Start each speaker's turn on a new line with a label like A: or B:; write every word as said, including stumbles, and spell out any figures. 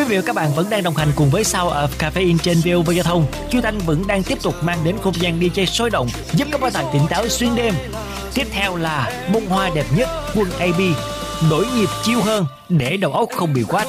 A: vị và các bạn vẫn đang đồng hành cùng với Sound of Caffeine trên vê o vê Giao thông. Chu Thanh vẫn đang tiếp tục mang đến không gian đi jay sôi động, giúp các bạn tỉnh táo xuyên đêm. Tiếp theo là bông hoa đẹp nhất, Quân a bê. Đổi nhịp chill hơn để đầu óc không bị quá